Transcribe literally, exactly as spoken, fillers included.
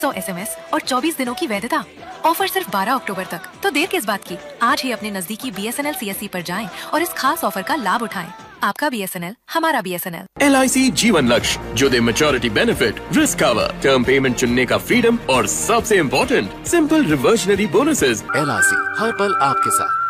सौ S M S और चौबीस दिनों की वैधता। ऑफर सिर्फ बारह अक्टूबर तक, तो देर किस बात की? आज ही अपने नजदीकी B S N L C S C पर जाएं और इस खास ऑफर का लाभ उठाएं। आपका बी एस एन एल, हमारा B S N L. L I सी जीवन लक्ष्य जो दे maturity benefit, risk cover, term payment चुनने का फ्रीडम और सबसे important simple reversionary bonuses. L I सी हर पल आपके साथ।